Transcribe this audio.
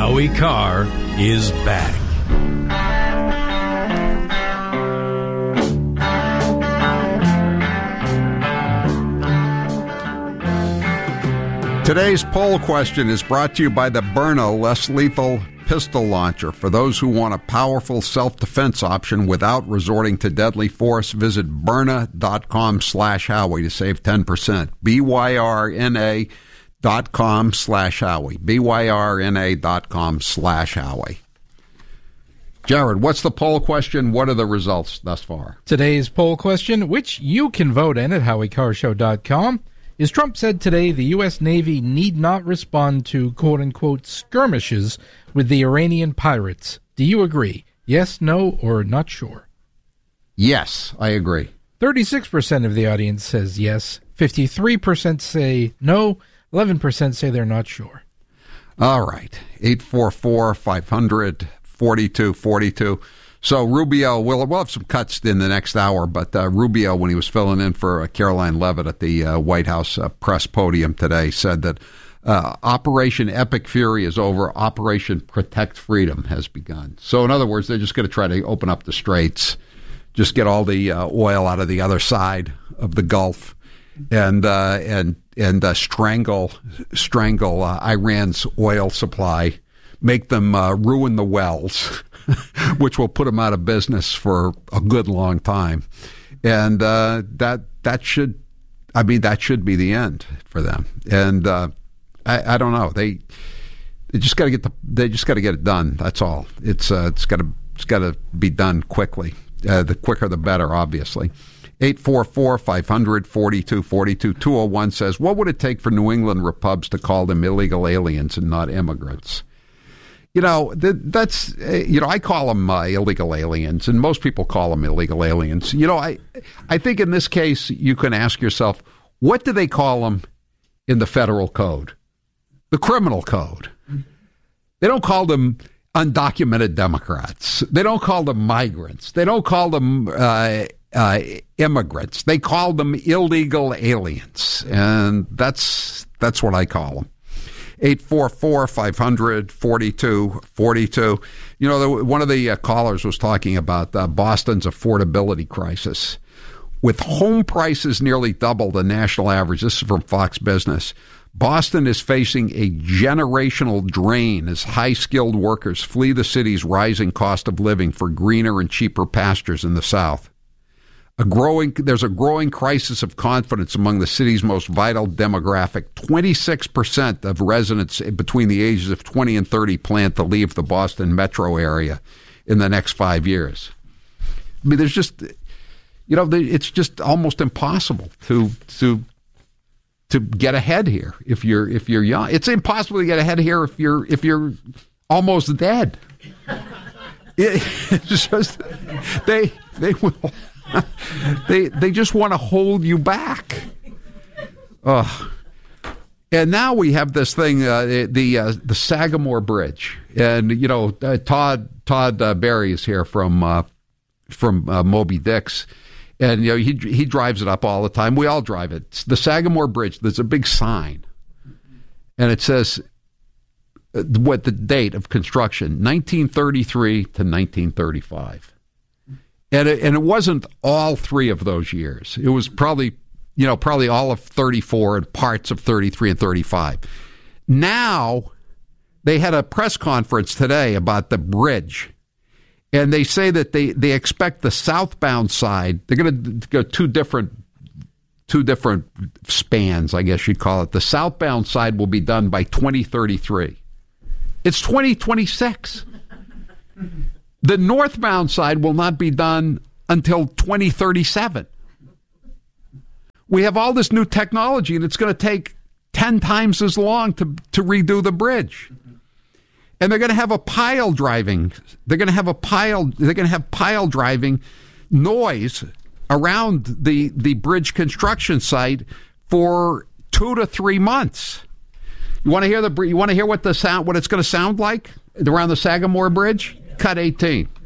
Howie Carr is back. Today's poll question is brought to you by the Byrna Less Lethal Pistol Launcher. For those who want a powerful self-defense option without resorting to deadly force, visit Byrna.com/Howie to save 10%. BYRNA.com/Howie. BYRNA.com/Howie. Jared, what's the poll question? What are the results thus far? Today's poll question, which you can vote in at HowieCarrshow.com, is Trump said today the U.S. Navy need not respond to quote-unquote skirmishes with the Iranian pirates. Do you agree? Yes, no, or not sure? Yes, I agree. 36% of the audience says yes. 53% say no. 11% say they're not sure. All right. 844-500-4242. So Rubio, we'll have some cuts in the next hour, but Rubio, when he was filling in for Caroline Leavitt at the White House press podium today, said that Operation Epic Fury is over. Operation Protect Freedom has begun. So in other words, they're just going to try to open up the straits, just get all the oil out of the other side of the Gulf, and strangle Iran's oil supply, make them ruin the wells, which will put them out of business for a good long time, and that should be the end for them. And I don't know, they just got to get it done. That's all. It's got to be done quickly. The quicker the better, obviously. 844-500-4242. 201 says, what would it take for New England Repubs to call them illegal aliens and not immigrants? That's I call them illegal aliens, and most people call them illegal aliens. I think in this case you can ask yourself, what do they call them in the federal code, the criminal code? They don't call them undocumented Democrats. They don't call them migrants. They don't call them immigrants. They call them illegal aliens, and that's what I call them. 844-500-4242. One of the callers was talking about Boston's affordability crisis. With home prices nearly double the national average, this is from Fox Business, Boston is facing a generational drain as high-skilled workers flee the city's rising cost of living for greener and cheaper pastures in the South. There's a growing crisis of confidence among the city's most vital demographic. 26% of residents between the ages of 20 and 30 plan to leave the Boston metro area in the next 5 years. I mean, there's just, it's just almost impossible to get ahead here if you're young. It's impossible to get ahead here if you're almost dead. It's just they will. They just want to hold you back. And now we have this thing, the Sagamore Bridge, and Todd Barry is here from Moby Dick's, and he drives it up all the time. We all drive it. It's the Sagamore Bridge. There's a big sign, and it says what the date of construction: 1933 to 1935. And it wasn't all three of those years. It was probably all of 34 and parts of 33 and 35. Now, they had a press conference today about the bridge, and they say that they expect the southbound side, they're going to go two different spans, I guess you'd call it. The southbound side will be done by 2033. It's 2026. The northbound side will not be done until 2037. We have all this new technology, and it's going to take 10 times as long to redo the bridge. And they're going to have a pile driving. They're going to have pile driving noise around the bridge construction site for 2 to 3 months. You want to hear what it's going to sound like around the Sagamore Bridge? Cut 18.